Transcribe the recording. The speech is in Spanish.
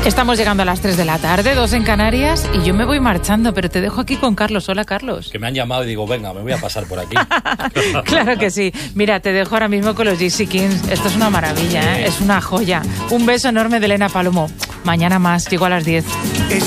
Estamos llegando a las 3 de la tarde, 2 en Canarias, y yo me voy marchando, pero te dejo aquí con Carlos. Hola, Carlos. Que me han llamado y digo, venga, me voy a pasar por aquí. Claro que sí. Mira, te dejo ahora mismo con los Gypsy Kings. Esto es una maravilla, ¿eh? Es una joya. Un beso enorme de Elena Palomo. Mañana más, llego a las 10.